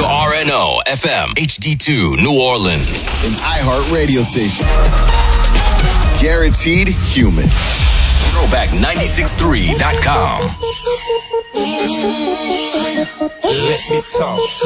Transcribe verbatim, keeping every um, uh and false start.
W R N O F M H D two New Orleans. An iHeart radio station. Guaranteed human. throwback nine six three dot com. Let me talk.